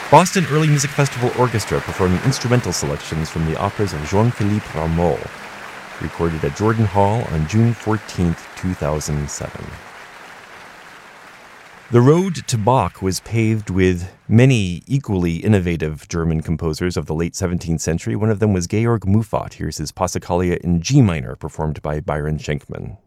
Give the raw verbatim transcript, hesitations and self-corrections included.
Boston Early Music Festival Orchestra performing instrumental selections from the operas of Jean-Philippe Rameau, recorded at Jordan Hall on June fourteenth, two thousand seven. The road to Bach was paved with many equally innovative German composers of the late seventeenth century. One of them was Georg Muffat. Here's his Passacaglia in G minor, performed by Byron Schenkman.